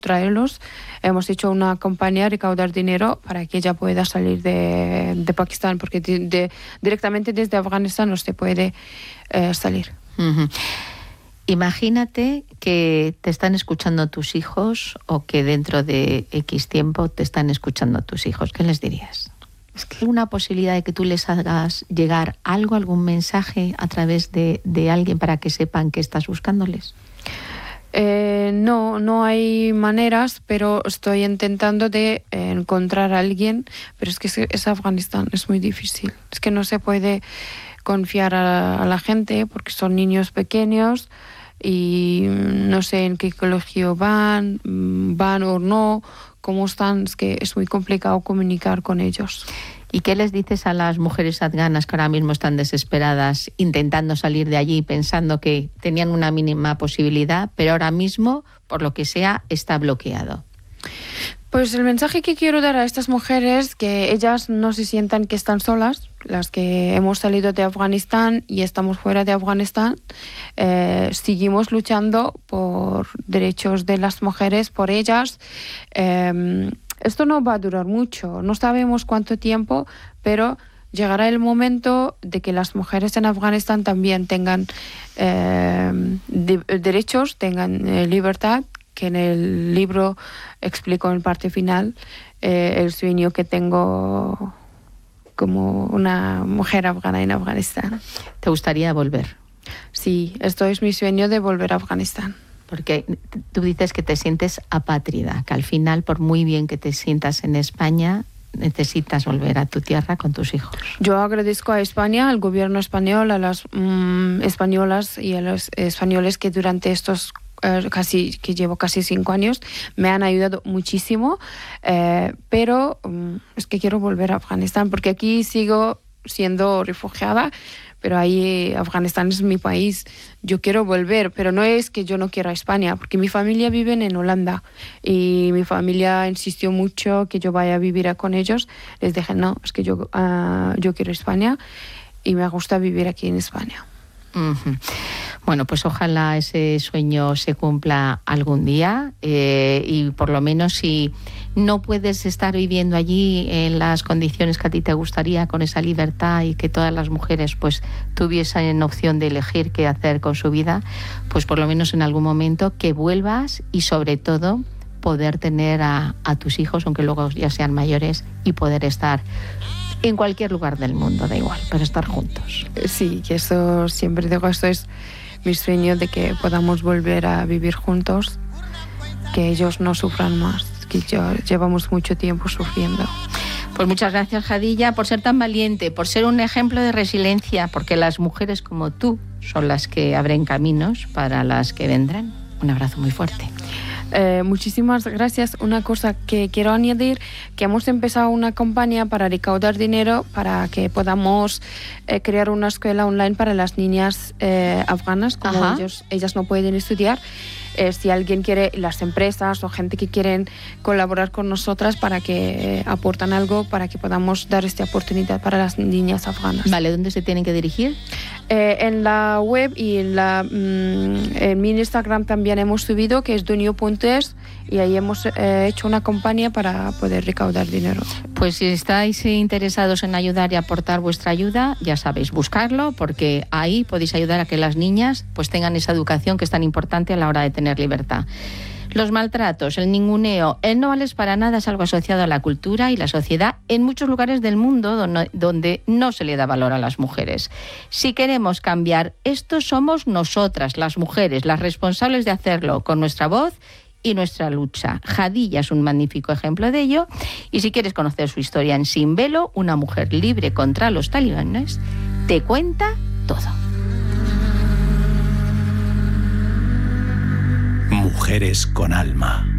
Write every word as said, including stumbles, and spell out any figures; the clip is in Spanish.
traerlos. Hemos hecho una campaña, recaudar dinero para que ella pueda salir de, de Pakistán, porque de, de, directamente desde Afganistán no se puede eh, salir. Uh-huh. Imagínate que te están escuchando tus hijos o que dentro de X tiempo te están escuchando tus hijos. ¿Qué les dirías? ¿Es que hay una posibilidad de que tú les hagas llegar algo, algún mensaje a través de, de alguien para que sepan que estás buscándoles? Eh, no, no hay maneras, pero estoy intentando de eh, encontrar a alguien, pero es que es, es Afganistán, es muy difícil. Es que no se puede confiar a, a la gente porque son niños pequeños y no sé en qué colegio van, van o no, cómo están, es que es muy complicado comunicar con ellos. ¿Y qué les dices a las mujeres afganas que ahora mismo están desesperadas, intentando salir de allí, pensando que tenían una mínima posibilidad, pero ahora mismo, por lo que sea, está bloqueado? Pues el mensaje que quiero dar a estas mujeres, que ellas no se sientan que están solas, las que hemos salido de Afganistán y estamos fuera de Afganistán, eh, seguimos luchando por derechos de las mujeres, por ellas. Eh, Esto no va a durar mucho, no sabemos cuánto tiempo, pero llegará el momento de que las mujeres en Afganistán también tengan eh, de, derechos, tengan eh, libertad, que en el libro explico en parte final eh, el sueño que tengo como una mujer afgana en Afganistán. ¿Te gustaría volver? Sí, esto es mi sueño de volver a Afganistán. Porque tú dices que te sientes apátrida, que al final, por muy bien que te sientas en España, necesitas volver a tu tierra con tus hijos. Yo agradezco a España, al gobierno español, a las mmm, españolas y a los españoles que durante estos eh, casi, que llevo casi cinco años, me han ayudado muchísimo, eh, pero um, es que quiero volver a Afganistán, porque aquí sigo siendo refugiada, pero ahí Afganistán es mi país, yo quiero volver, pero no es que yo no quiera España, porque mi familia vive en Holanda y mi familia insistió mucho que yo vaya a vivir con ellos. Les dije, no, es que yo, uh, yo quiero España y me gusta vivir aquí en España. Uh-huh. Bueno, pues ojalá ese sueño se cumpla algún día eh, y por lo menos si no puedes estar viviendo allí en las condiciones que a ti te gustaría, con esa libertad y que todas las mujeres pues tuviesen opción de elegir qué hacer con su vida, pues por lo menos en algún momento que vuelvas y sobre todo poder tener a, a tus hijos, aunque luego ya sean mayores, y poder estar en cualquier lugar del mundo, da igual, pero estar juntos. Sí, que eso siempre digo, esto es mi sueño, de que podamos volver a vivir juntos, que ellos no sufran más, que yo, llevamos mucho tiempo sufriendo. Pues muchas gracias, Jadilla, por ser tan valiente, por ser un ejemplo de resiliencia, porque las mujeres como tú son las que abren caminos para las que vendrán. Un abrazo muy fuerte. Eh, muchísimas gracias. Una cosa que quiero añadir, que hemos empezado una campaña para recaudar dinero para que podamos eh, crear una escuela online para las niñas eh, afganas, como ellos, ellas no pueden estudiar. Eh, si alguien quiere, las empresas o gente que quieren colaborar con nosotras para que eh, aportan algo para que podamos dar esta oportunidad para las niñas afganas. Vale, ¿dónde se tienen que dirigir? Eh, en la web y en, la, mmm, en mi Instagram también hemos subido, que es dunio punto es, y ahí hemos eh, hecho una campaña para poder recaudar dinero. Pues si estáis interesados en ayudar y aportar vuestra ayuda, ya sabéis, buscarlo, porque ahí podéis ayudar a que las niñas pues tengan esa educación que es tan importante a la hora de tener libertad. Los maltratos, el ninguneo, el no vales para nada es algo asociado a la cultura y la sociedad en muchos lugares del mundo donde, donde no se le da valor a las mujeres. Si queremos cambiar esto, somos nosotras, las mujeres, las responsables de hacerlo con nuestra voz y nuestra lucha. Jadilla es un magnífico ejemplo de ello. Y si quieres conocer su historia en Sin Velo, una mujer libre contra los talibanes, te cuenta todo. Mujeres con alma.